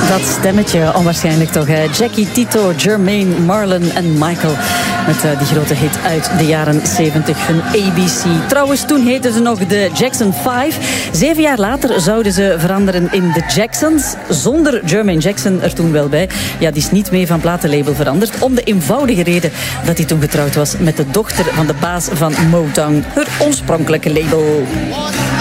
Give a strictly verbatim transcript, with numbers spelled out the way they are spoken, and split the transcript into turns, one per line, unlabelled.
Dat stemmetje, onwaarschijnlijk toch. Hè? Jackie, Tito, Jermaine, Marlon en Michael. Met uh, die grote hit uit de jaren zeventig, hun A B C. Trouwens, toen heten ze nog de Jackson vijf. Zeven jaar later zouden ze veranderen in de Jacksons. Zonder Jermaine Jackson er toen wel bij. Ja, die is niet mee van platenlabel veranderd. Om de eenvoudige reden dat hij toen getrouwd was met de dochter van de baas van Motown. Haar oorspronkelijke label.